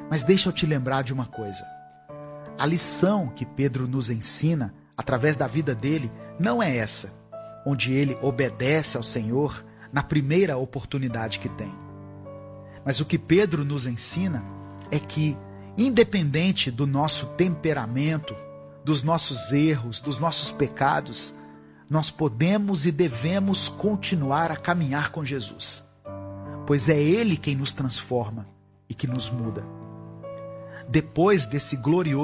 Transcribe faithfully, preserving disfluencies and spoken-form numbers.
Mas deixa eu te lembrar de uma coisa. A lição que Pedro nos ensina, através da vida dele, não é essa, onde ele obedece ao Senhor na primeira oportunidade que tem. Mas o que Pedro nos ensina é que, independente do nosso temperamento, dos nossos erros, dos nossos pecados, nós podemos e devemos continuar a caminhar com Jesus, pois é Ele quem nos transforma e que nos muda. Depois desse glorioso